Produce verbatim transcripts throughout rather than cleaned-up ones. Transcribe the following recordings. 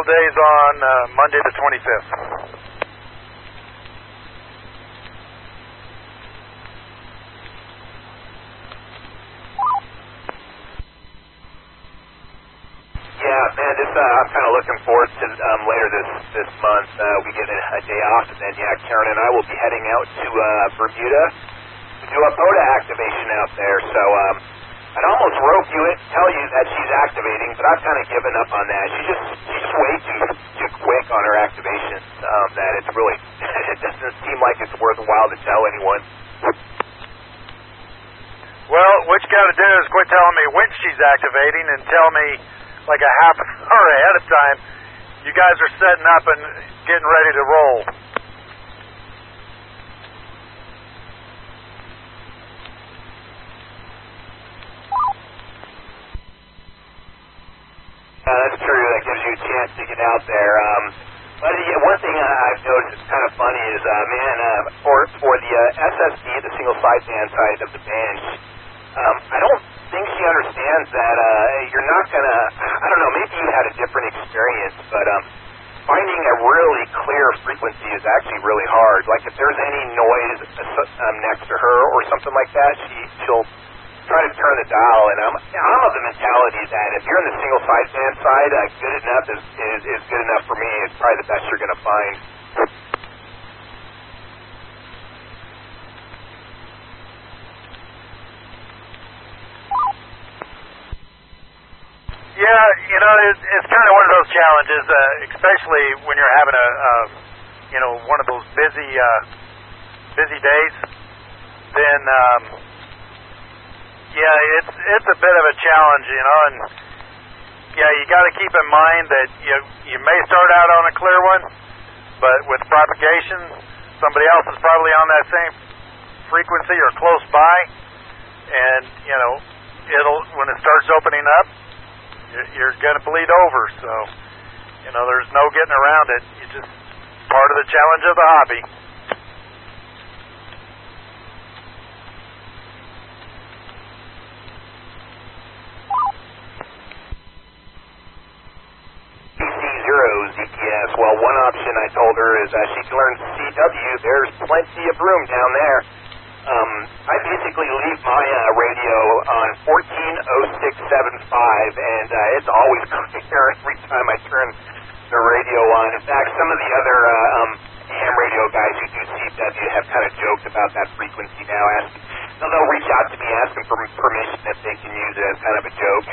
couple of days on uh, Monday the twenty-fifth. Yeah, man, this, uh, I'm kind of looking forward to um, later this this month. Uh, we get a, a day off, and then, yeah, Karen and I will be heading out to uh, Bermuda to do a POTA activation out there. So um, I'd almost rope you in, tell you that she's activating, but I've kind of given up on that. She's just she's just way too too quick on her activations um, that it's really it doesn't seem like it's worthwhile to tell anyone. Well, what you got to do is quit telling me when she's activating and tell me like a half an hour ahead of time. You guys are setting up and getting ready to roll. Uh, that's true. That gives you a chance to get out there. Um, but yeah, one thing uh, I've noticed is kind of funny is, uh, man, uh, for for the uh, S S B, the single sideband side of the bench, um, I don't think she understands that uh, you're not gonna. I don't know. Maybe you had a different experience, but um, finding a really clear frequency is actually really hard. Like if there's any noise um, next to her or something like that, she she'll try to turn the dial, and I'm, I'm of the mentality that if you're in the single sideband side, uh, good enough is, is, is good enough for me. It's probably the best you're going to find. Yeah, you know, it, it's kind of one of those challenges, uh, especially when you're having a, uh, you know, one of those busy, uh, busy days. Then, um, yeah, it's it's a bit of a challenge, you know, and yeah, you got to keep in mind that you you may start out on a clear one, but with propagation, somebody else is probably on that same frequency or close by, and you know, it'll when it starts opening up, you're, you're going to bleed over. So, you know, there's no getting around it. You just part of the challenge of the hobby. Z P S. Well, one option I told her is uh, she can learn C W. There's plenty of room down there. Um, I basically leave my uh, radio on fourteen oh six seventy-five, and uh, it's always clear every time I turn the radio on. In fact, some of the other uh, um, ham radio guys who do C W have kind of joked about that frequency now. Asking, they'll reach out to me asking for permission if they can use it as kind of a joke.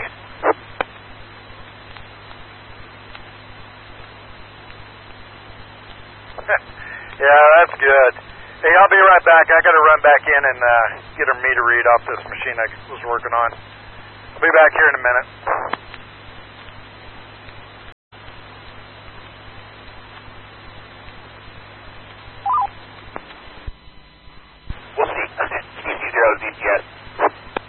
Yeah, that's good. Hey, I'll be right back. I got to run back in and uh, get a meter read off this machine I was working on. I'll be back here in a minute.